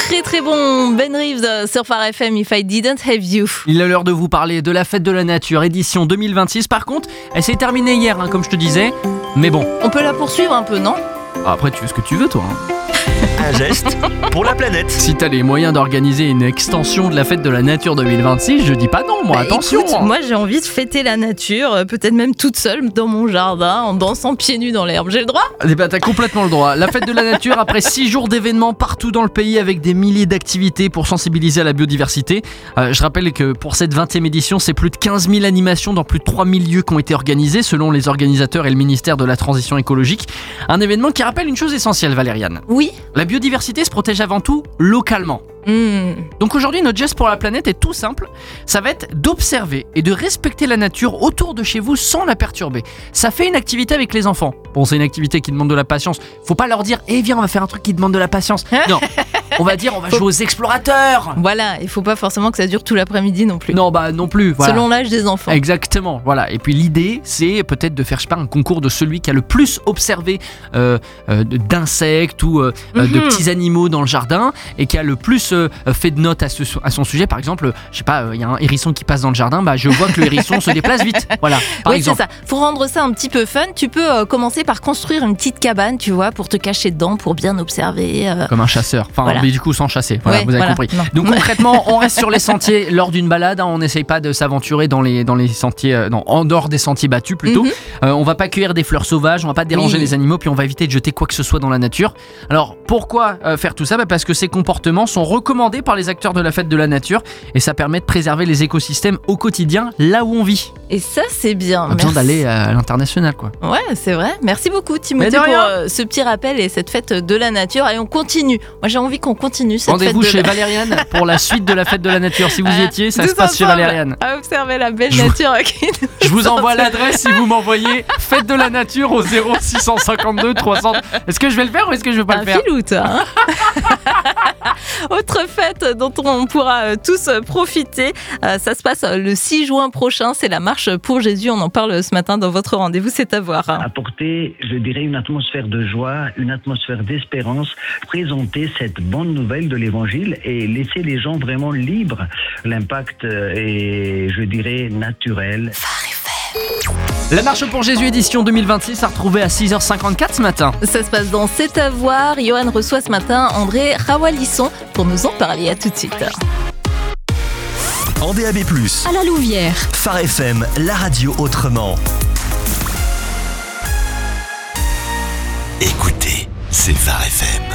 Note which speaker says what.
Speaker 1: très très bon Ben Reeves sur Phare FM, If I Didn't Have You.
Speaker 2: Il est l'heure de vous parler de la fête de la nature, édition 2026. Par contre, elle s'est terminée hier, comme je te disais. Mais bon.
Speaker 1: On peut la poursuivre un peu, non ?
Speaker 2: Après, tu fais ce que tu veux, toi.
Speaker 3: Un geste pour la planète.
Speaker 2: Si t'as les moyens d'organiser une extension de la fête de la nature 2026, je dis pas non, moi, attention.
Speaker 1: Écoute, moi j'ai envie de fêter la nature, peut-être même toute seule dans mon jardin, en dansant pieds nus dans l'herbe. J'ai le droit ?
Speaker 2: Eh ben, t'as complètement le droit. La fête de la nature, après 6 jours d'événements partout dans le pays avec des milliers d'activités pour sensibiliser à la biodiversité. Je rappelle que pour cette 20e édition, c'est plus de 15 000 animations dans plus de 3000 lieux qui ont été organisées selon les organisateurs et le ministère de la Transition écologique. Un événement qui rappelle une chose essentielle, Valériane.
Speaker 1: Oui.
Speaker 2: La biodiversité se protège avant tout localement. Donc aujourd'hui, notre geste pour la planète est tout simple. Ça va être d'observer et de respecter la nature autour de chez vous sans la perturber. Ça fait une activité avec les enfants. Bon, c'est une activité qui demande de la patience. Faut pas leur dire, viens, on va faire un truc qui demande de la patience. Non, on va dire, on va jouer aux explorateurs.
Speaker 1: Voilà, il faut pas forcément que ça dure tout l'après-midi non plus.
Speaker 2: Non, non plus. Voilà.
Speaker 1: Selon l'âge des enfants.
Speaker 2: Exactement, voilà. Et puis l'idée, c'est peut-être de faire, je sais pas, un concours de celui qui a le plus observé d'insectes ou de petits animaux dans le jardin et qui a le plus fait de notes à son sujet. Par exemple, je sais pas, il y a un hérisson qui passe dans le jardin, je vois que le hérisson se déplace vite. Voilà, par exemple.
Speaker 1: C'est ça. Faut rendre ça un petit peu fun. Tu peux commencer par construire une petite cabane, tu vois, pour te cacher dedans, pour bien observer.
Speaker 2: Comme un chasseur. Enfin,
Speaker 1: voilà.
Speaker 2: Mais du coup, sans chasser. Voilà, vous avez compris.
Speaker 1: Non.
Speaker 2: Donc concrètement, on reste sur les sentiers lors d'une balade. On n'essaye pas de s'aventurer dans les sentiers, en dehors des sentiers battus plutôt. On va pas cueillir des fleurs sauvages, on va pas déranger les animaux, puis on va éviter de jeter quoi que ce soit dans la nature. Alors pourquoi faire tout ça ? Parce que ces comportements sont recommandés par les acteurs de la fête de la nature et ça permet de préserver les écosystèmes au quotidien, là où on vit.
Speaker 1: Et ça, c'est bien.
Speaker 2: Pas besoin d'aller à l'international, quoi.
Speaker 1: Ouais, c'est vrai. Merci beaucoup, Timothée, pour ce petit rappel et cette fête de la nature. Allez, on continue. Moi, j'ai envie qu'on continue cette fête.
Speaker 2: Rendez-vous chez Valériane pour la suite de la fête de la nature. Si vous y étiez, ça se passe chez Valériane.
Speaker 1: À observer la belle nature.
Speaker 2: Je vous envoie l'adresse si vous m'envoyez fête de la nature au 0652 300. Est-ce que je vais le faire ou est-ce que je vais pas le faire ?
Speaker 1: Un filou, toi. Autre fête dont on pourra tous profiter, ça se passe le 6 juin prochain, c'est la marche pour Jésus. On en parle ce matin dans votre rendez-vous, c'est à voir.
Speaker 4: Apporter, je dirais, une atmosphère de joie, une atmosphère d'espérance, présenter cette bonne nouvelle de l'évangile et laisser les gens vraiment libres. L'impact est, je dirais, naturel.
Speaker 2: La marche pour Jésus édition 2026 a retrouvé à 6h54 ce matin.
Speaker 1: Ça se passe dans C'est à voir. Johan reçoit ce matin André Rawalisson pour nous en parler. À tout de suite.
Speaker 3: En DAB+,
Speaker 5: à la Louvière.
Speaker 3: Phare FM, la radio autrement. Écoutez, c'est Phare FM.